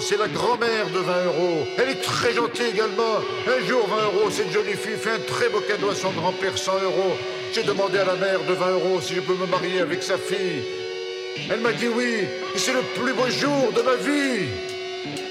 c'est la grand-mère de 20 euros. Elle est très gentille également. Un jour, 20 euros, cette jolie fille fait un très beau cadeau à son grand-père, 100 euros. J'ai demandé à la mère de 20 euros si je peux me marier avec sa fille. Elle m'a dit oui, et c'est le plus beau jour de ma vie.